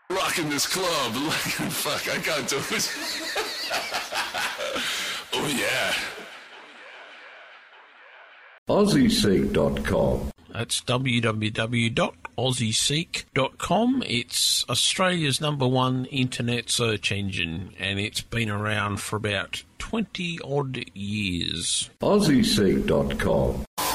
Rocking this club. Fuck, I can't do it. Oh, yeah. AussieSeek.com. That's www.aussieseek.com. It's Australia's #1 internet search engine, and it's been around for about 20-odd years. AussieSeek.com.